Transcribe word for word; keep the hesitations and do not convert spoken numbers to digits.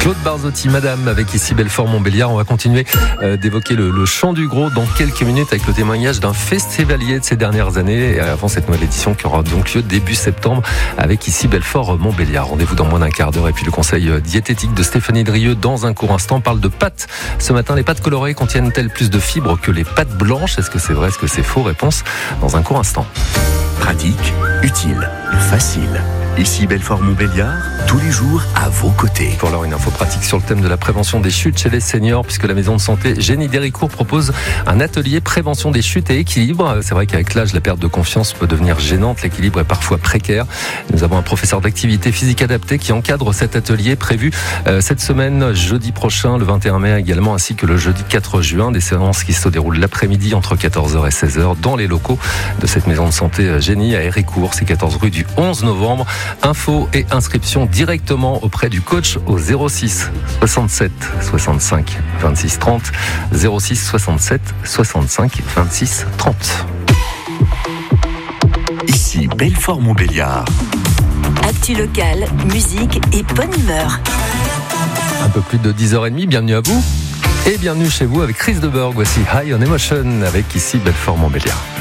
Claude Barzotti, Madame, avec ici Belfort-Montbéliard. On va continuer euh, d'évoquer le, le chant du gros dans quelques minutes avec le témoignage d'un festivalier de ces dernières années. Et avant cette nouvelle édition qui aura donc lieu début septembre avec ici Belfort-Montbéliard. Rendez-vous dans moins d'un quart d'heure. Et puis le conseil diététique de Stéphanie Drieux dans un court instant parle de pâtes. Ce matin, les pâtes colorées contiennent-elles plus de fibres que les pâtes blanches? Est-ce que c'est vrai? Est-ce que c'est faux? Réponse dans un court instant. Pratique, utile, facile. Ici Belfort-Montbéliard, tous les jours à vos côtés. Pour l'heure, une info pratique sur le thème de la prévention des chutes chez les seniors, puisque la maison de santé Génie d'Héricourt propose un atelier prévention des chutes et équilibre. C'est vrai qu'avec l'âge, la perte de confiance peut devenir gênante. L'équilibre est parfois précaire. Nous avons un professeur d'activité physique adaptée qui encadre cet atelier prévu euh, cette semaine, jeudi prochain, le vingt et un mai également, ainsi que le jeudi quatre juin. Des séances qui se déroulent l'après-midi entre quatorze heures et seize heures dans les locaux de cette maison de santé Génie à Héricourt. C'est quatorze rue du onze novembre. Infos et inscriptions directement auprès du coach au zéro six soixante-sept soixante-cinq vingt-six trente, zéro six soixante-sept soixante-cinq vingt-six trente. Ici Belfort-Montbéliard. Actu locale, musique et bonne humeur. Un peu plus de dix heures trente, bienvenue à vous et bienvenue chez vous avec Chris de Burgh. Voici High on Emotion avec ici Belfort-Montbéliard.